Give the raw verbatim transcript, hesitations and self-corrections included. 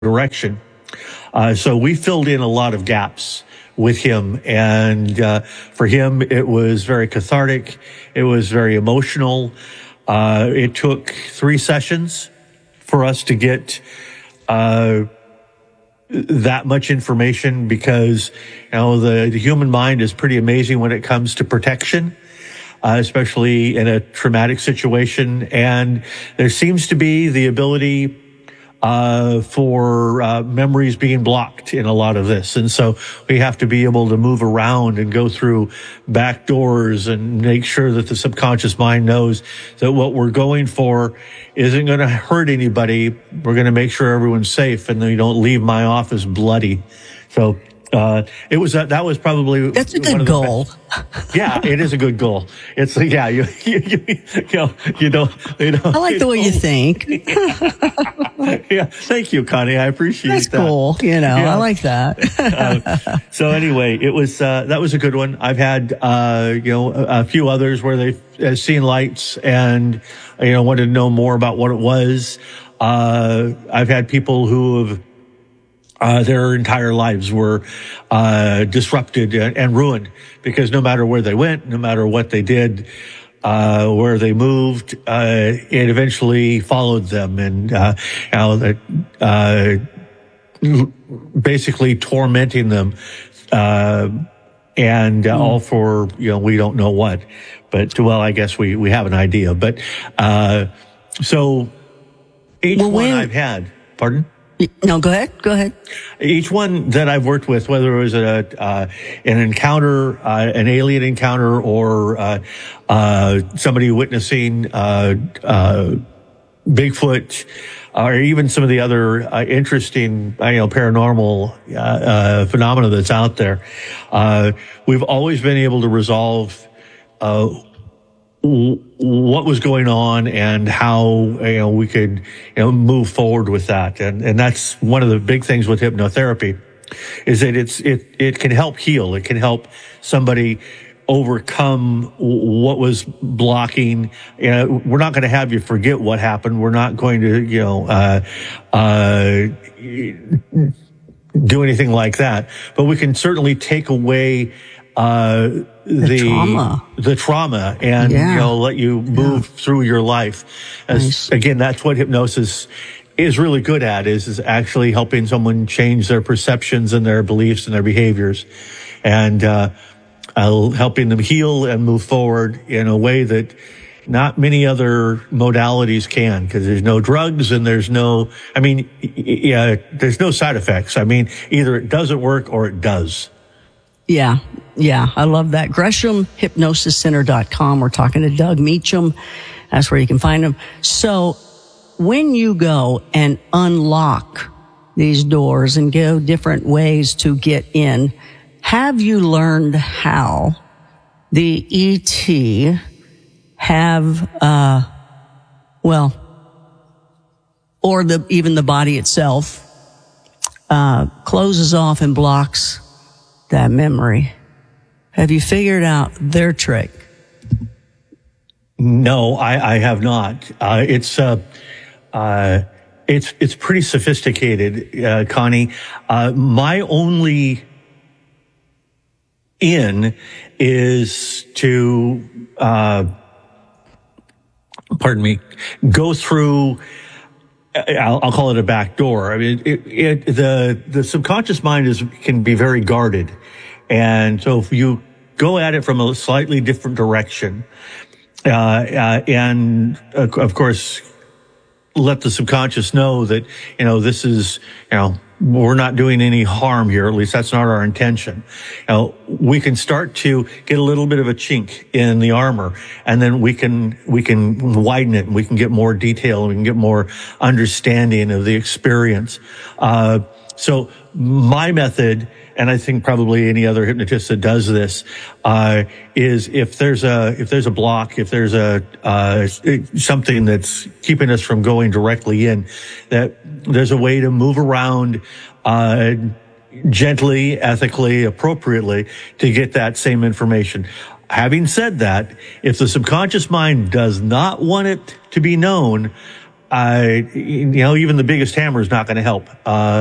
direction. Uh, so we filled in a lot of gaps with him. And uh, for him, it was very cathartic. It was very emotional. Uh, it took three sessions for us to get uh, that much information because, you know, the, the human mind is pretty amazing when it comes to protection, uh, especially in a traumatic situation. And there seems to be the ability Uh, for uh, memories being blocked in a lot of this. And so we have to be able to move around and go through back doors and make sure that the subconscious mind knows that what we're going for isn't going to hurt anybody. We're going to make sure everyone's safe and then you don't leave my office bloody. So uh, it was uh, that was probably that's a good goal. Best. Yeah, it is a good goal. It's yeah, you you, you, you know you don't you know. I like the way you think. Yeah, thank you, Connie. I appreciate That's that. That's cool. You know, yeah. I like that. uh, so anyway, it was uh, that was a good one. I've had uh, you know a, a few others where they've uh, seen lights and you know wanted to know more about what it was. Uh, I've had people who have. Uh, their entire lives were uh, disrupted and, and ruined because no matter where they went, no matter what they did, uh, where they moved, uh, it eventually followed them and, uh, you know, that, uh, basically tormenting them, uh, and uh, mm. all for, you know, we don't know what, but well, I guess we, we have an idea, but, uh, so each well, one when- I've had, pardon? No, go ahead. Go ahead. Each one that I've worked with, whether it was a, uh, an encounter, uh, an alien encounter, or uh, uh, somebody witnessing uh, uh, Bigfoot, or even some of the other uh, interesting, you know, paranormal uh, uh, phenomena that's out there, uh, we've always been able to resolve Uh, what was going on and how, you know, we could, you know, move forward with that. And, and that's one of the big things with hypnotherapy is that it's, it, it can help heal. It can help somebody overcome what was blocking. You know, we're not going to have you forget what happened. We're not going to, you know, uh, uh, do anything like that, but we can certainly take away uh the the trauma, the trauma and yeah. you know let you move yeah. through your life. As, nice. Again, that's what hypnosis is really good at, is is actually helping someone change their perceptions and their beliefs and their behaviors, and uh, uh helping them heal and move forward in a way that not many other modalities can, because there's no drugs and there's no, I mean, yeah, there's no side effects. I mean, either it doesn't work or it does. Yeah, yeah, I love that. Gresham Hypnosis Center dot com. We're talking to Doug Meacham. That's where you can find him. So when you go and unlock these doors and go different ways to get in, have you learned how the E T have, uh, well, or the even the body itself uh, closes off and blocks that memory? Have you figured out their trick? No, I, I have not. Uh, it's, uh, uh, it's, it's pretty sophisticated, uh, Connie. Uh, my only in is to, uh, pardon me, go through, I'll, I'll call it a back door. I mean, it, it, the, the subconscious mind is, can be very guarded. And so if you go at it from a slightly different direction, uh, uh and uh, of course, let the subconscious know that, you know, this is, you know, we're not doing any harm here. At least that's not our intention. You know, we can start to get a little bit of a chink in the armor, and then we can, we can widen it and we can get more detail and we can get more understanding of the experience. Uh, so my method, and I think probably any other hypnotist that does this, uh, is if there's a, if there's a block, if there's a, uh, something that's keeping us from going directly in, that there's a way to move around, uh, gently, ethically, appropriately to get that same information. Having said that, if the subconscious mind does not want it to be known, I, you know, even the biggest hammer is not going to help. Uh,